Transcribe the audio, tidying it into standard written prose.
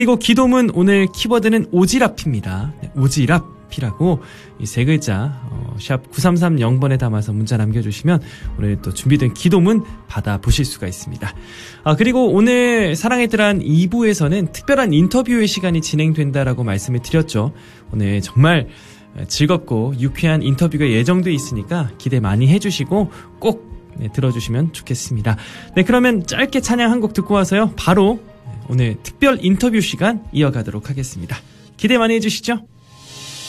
그리고 기도문 오늘 키워드는 오지랖입니다. 오지랖이라고 이 세 글자 샵 9330번에 담아서 문자 남겨주시면 오늘 또 준비된 기도문 받아보실 수가 있습니다. 그리고 오늘 사랑의 드란 2부에서는 특별한 인터뷰의 시간이 진행된다라고 말씀을 드렸죠. 오늘 정말 즐겁고 유쾌한 인터뷰가 예정돼 있으니까 기대 많이 해주시고 꼭 들어주시면 좋겠습니다. 네, 그러면 짧게 찬양 한 곡 듣고 와서요. 바로 오늘 특별 인터뷰 시간 이어가도록 하겠습니다. 기대 많이 해주시죠.